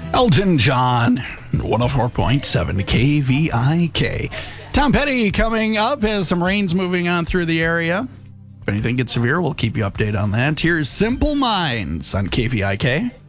Elton John, 104.7 KVIK. Tom Petty coming up as some rain's moving on through the area. If anything gets severe, we'll keep you updated on that. Here's Simple Minds on KVIK.